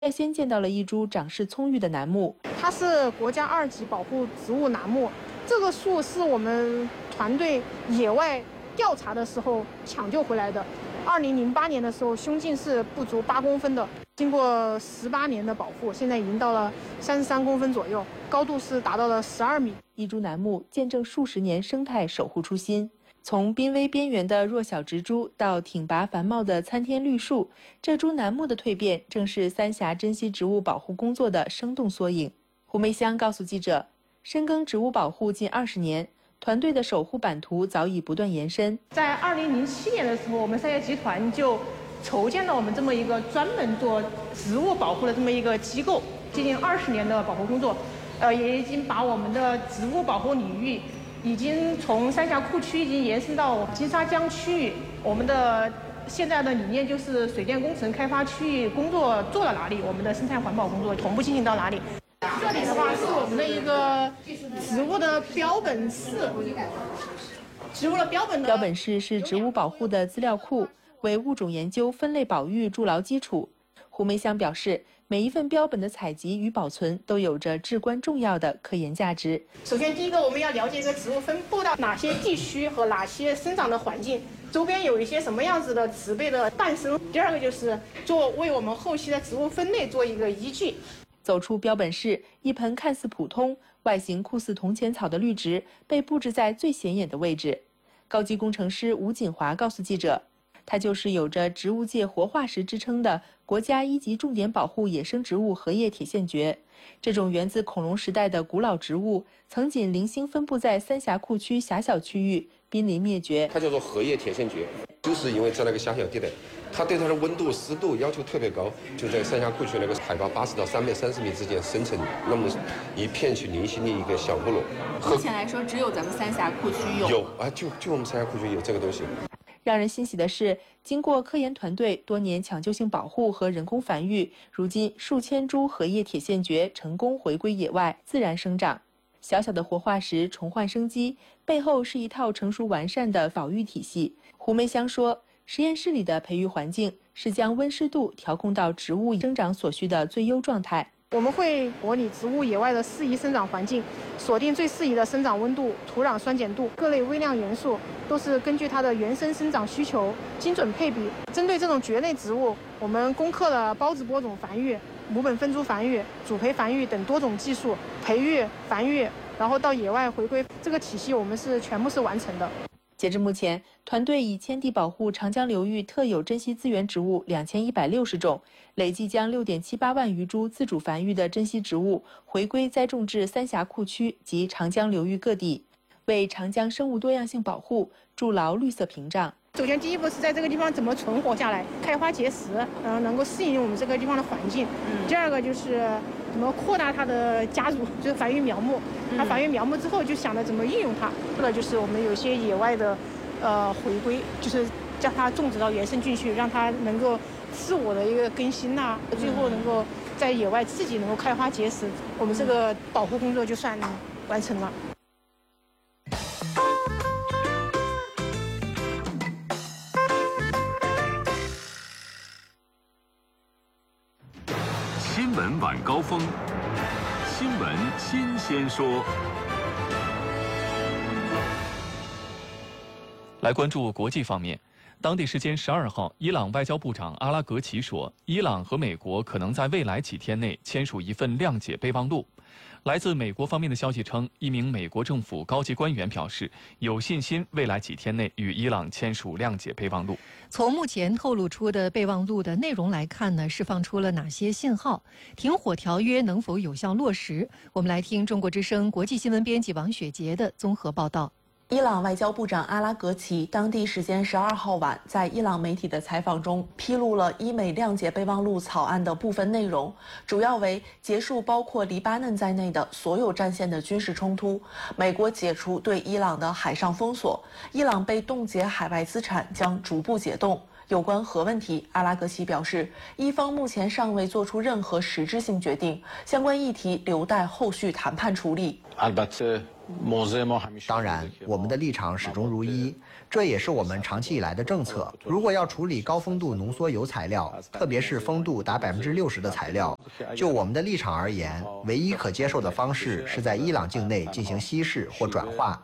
率先见到了一株长势葱郁的楠木。 它是国家2级保护植物楠木，这个树是我们团队野外调查的时候抢救回来的。2008年的时候，胸径是不足8公分的，经过18年的保护，现在已经到了33公分左右，高度是达到了12米。 一株楠木见证数十年生态守护初心。从濒危边缘的弱小植株到挺拔繁茂的参天绿树，这株楠木的蜕变正是三峡珍稀植物保护工作的生动缩影。胡梅香告诉记者，深耕植物保护近20年，团队的守护版图早已不断延伸。 在2007年的时候，我们三峡集团就筹建了我们这么一个专门做植物保护的这么一个机构，接近20年的保护工作，也已经把我们的植物保护领域已经从三峡库区已经延伸到金沙江区域。我们的现在的理念就是水电工程开发区域工作做到哪里，我们的生态环保工作同步进行到哪里。这里的话是我们的一个植物的标本室，植物的标本室是植物保护的资料库，为物种研究分类保育筑牢基础。胡梅香表示，每一份标本的采集与保存都有着至关重要的科研价值。 首先，第一个我们要了解一个植物分布到哪些地区和哪些生长的环境，周边有一些什么样子的植被的诞生。第二个就是为我们后期的植物分类做一个依据。 走出标本室，一盆看似普通、外形酷似铜钱草的绿植被布置在最显眼的位置。高级工程师吴锦华告诉记者，它就是有着植物界活化石之称的国家1级重点保护野生植物荷叶铁线蕨。这种源自恐龙时代的古老植物，曾仅零星分布在三峡库区狭小区域，濒临灭绝。 它叫做荷叶铁线蕨，就是因为在那个狭小地带，它对它的温度、湿度要求特别高，就在三峡库区那个海拔80到330米之间生成那么一片去零星的一个小部落。 目前来说，只有咱们三峡库区有啊，就我们三峡库区有这个东西。 让人欣喜的是，经过科研团队多年抢救性保护和人工繁育，如今数千株荷叶铁线蕨成功回归野外，自然生长。小小的活化石重焕生机，背后是一套成熟完善的保育体系。胡梅香说，实验室里的培育环境是将温湿度调控到植物生长所需的最优状态。 我们会模拟植物野外的适宜生长环境，锁定最适宜的生长温度、土壤酸碱度，各类微量元素都是根据它的原生生长需求精准配比。针对这种蕨类植物，我们攻克了孢子播种繁育、母本分株繁育、主培繁育等多种技术，培育、繁育，然后到野外回归，这个体系我们是全部是完成的。 截至目前，团队已迁地保护长江流域特有珍稀资源植物2160种，累计将6.78万余株自主繁育的珍稀植物回归栽种至三峡库区及长江流域各地，为长江生物多样性保护筑牢绿色屏障。 首先，第一步是在这个地方怎么存活下来，开花结实，能够适应我们这个地方的环境。第二个就是怎么扩大它的家族，就是繁育苗木。它繁育苗木之后，就想着怎么运用它。这个就是我们有些野外的，回归，就是将它种植到原生菌去，让它能够自我的一个更新呐，最后能够在野外自己能够开花结实。我们这个保护工作就算完成了。 新闻晚高峰，新闻新鲜说。 来关注国际方面，当地时间12号，伊朗外交部长阿拉格齐说，伊朗和美国可能在未来几天内签署一份谅解备忘录。来自美国方面的消息称，一名美国政府高级官员表示，有信心未来几天内与伊朗签署谅解备忘录。 从目前透露出的备忘录的内容来看呢，释放出了哪些信号？停火条约能否有效落实？我们来听中国之声国际新闻编辑王雪杰的综合报道。 伊朗外交部长阿拉格齐当地时间12号晚在伊朗媒体的采访中披露了伊美谅解备忘录草案的部分内容，主要为结束包括黎巴嫩在内的所有战线的军事冲突，美国解除对伊朗的海上封锁，伊朗被冻结海外资产将逐步解冻。有关核问题，阿拉格齐表示，伊方目前尚未做出任何实质性决定，相关议题留待后续谈判处理。 当然，我们的立场始终如一，这也是我们长期以来的政策。如果要处理高丰度浓缩铀材料，特别是丰度达60%的材料，就我们的立场而言，唯一可接受的方式是在伊朗境内进行稀释或转化。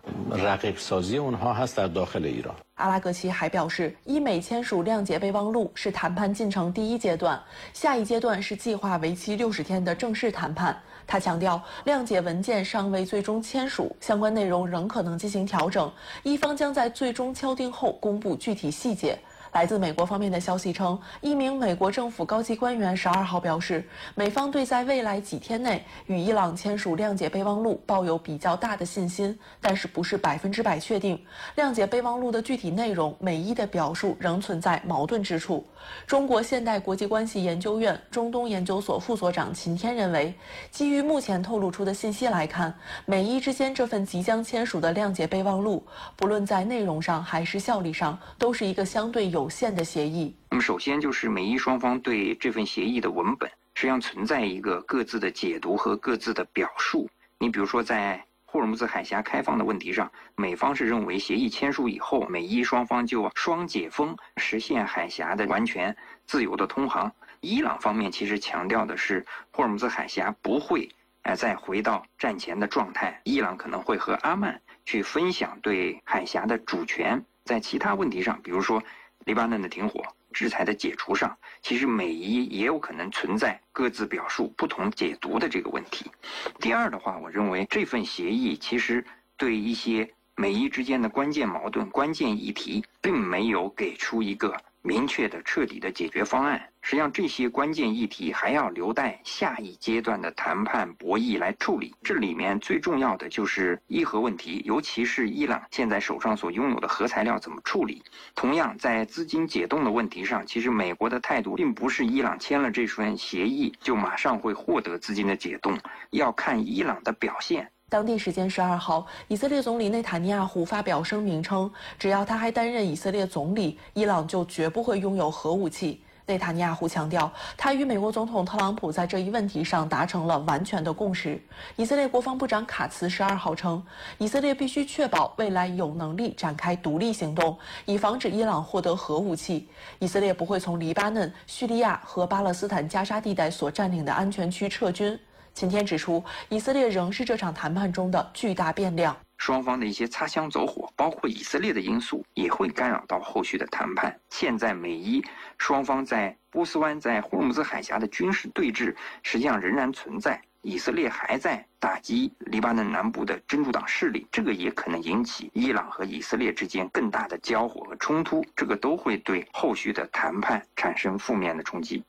阿拉格齐还表示，伊美签署谅解备忘录是谈判进程第一阶段，下一阶段是计划为期60天的正式谈判。他强调，谅解文件尚未最终签署，相关内容仍可能进行调整，伊方将在最终敲定后公布具体细节。来自美国方面的消息称，一名美国政府高级官员12号表示，美方对在未来几天内与伊朗签署谅解备忘录抱有比较大的信心，但是不是100%确定。谅解备忘录的具体内容，美伊的表述仍存在矛盾之处。中国现代国际关系研究院中东研究所副所长秦天认为，基于目前透露出的信息来看，美伊之间这份即将签署的谅解备忘录，不论在内容上还是效力上，都是一个相对有限的协议。 那么首先就是美伊双方对这份协议的文本实际上存在一个各自的解读和各自的表述。你比如说在霍尔木兹海峡开放的问题上，美方是认为协议签署以后，美伊双方就双解封，实现海峡的完全自由的通航。伊朗方面其实强调的是霍尔木兹海峡不会再回到战前的状态，伊朗可能会和阿曼去分享对海峡的主权。在其他问题上，比如说黎巴嫩的停火、制裁的解除上，其实美伊也有可能存在各自表述不同解读的这个问题。第二的话，我认为这份协议其实对一些美伊之间的关键矛盾、关键议题，并没有给出一个明确的彻底的解决方案。实际上这些关键议题还要留待下一阶段的谈判博弈来处理。这里面最重要的就是伊核问题，尤其是伊朗现在手上所拥有的核材料怎么处理。同样在资金解冻的问题上，其实美国的态度并不是伊朗签了这份协议就马上会获得资金的解冻，要看伊朗的表现。 当地时间12号，以色列总理内塔尼亚胡发表声明称，只要他还担任以色列总理，伊朗就绝不会拥有核武器。内塔尼亚胡强调，他与美国总统特朗普在这一问题上达成了完全的共识。以色列国防部长卡茨12号称，以色列必须确保未来有能力展开独立行动，以防止伊朗获得核武器。以色列不会从黎巴嫩、叙利亚和巴勒斯坦加沙地带所占领的安全区撤军。秦天指出，以色列仍是这场谈判中的巨大变量。 双方的一些擦枪走火，包括以色列的因素，也会干扰到后续的谈判。现在美伊双方在波斯湾、在霍尔木兹海峡的军事对峙，实际上仍然存在。以色列还在打击黎巴嫩南部的真主党势力，这个也可能引起伊朗和以色列之间更大的交火和冲突，这个都会对后续的谈判产生负面的冲击。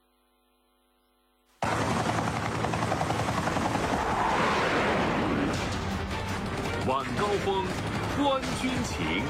晚高峰，观军情。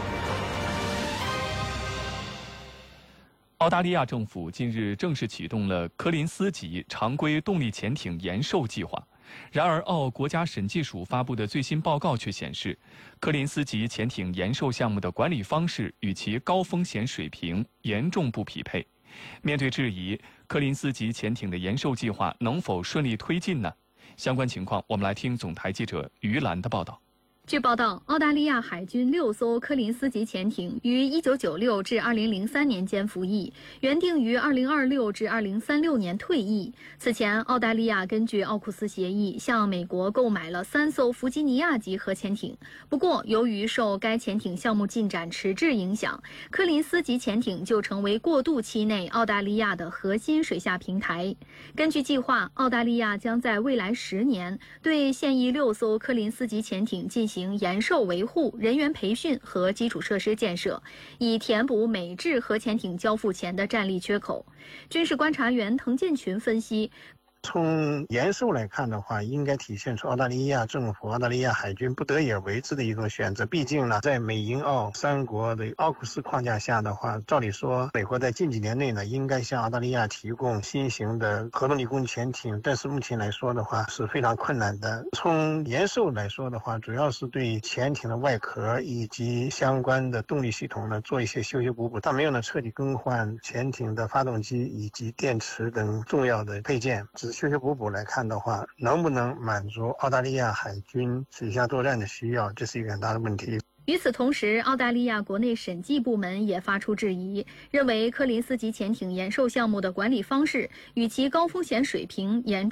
澳大利亚政府近日正式启动了柯林斯级常规动力潜艇延寿计划。然而，澳国家审计署发布的最新报告却显示，柯林斯级潜艇延寿项目的管理方式与其高风险水平严重不匹配。面对质疑，柯林斯级潜艇的延寿计划能否顺利推进呢？相关情况，我们来听总台记者于兰的报道。 据报道，澳大利亚海军6艘柯林斯级潜艇于1996至2003年间服役，原定于2026至2036年退役。此前，澳大利亚根据奥库斯协议向美国购买了3艘弗吉尼亚级核潜艇。不过，由于受该潜艇项目进展迟滞影响，柯林斯级潜艇就成为过渡期内澳大利亚的核心水下平台。根据计划，澳大利亚将在未来10年对现役6艘柯林斯级潜艇进行延寿维护、人员培训和基础设施建设，以填补美制核潜艇交付前的战力缺口。军事观察员滕建群分析， 从延寿来看的话，应该体现出澳大利亚政府、澳大利亚海军不得已而为之的一种选择。毕竟呢，在美英澳3国的奥库斯框架下的话，照理说，美国在近几年内呢，应该向澳大利亚提供新型的核动力攻击潜艇，但是目前来说的话是非常困难的。从延寿来说的话，主要是对潜艇的外壳以及相关的动力系统呢做一些修修补补，但没有呢彻底更换潜艇的发动机以及电池等重要的配件。只修修补补来看的话，能不能满足澳大利亚海军水下作战的需要，这是一个很大的问题。 与此同时，澳大利亚国内审计部门也发出质疑，认为柯林斯级潜艇延寿项目的管理方式与其高风险水平严重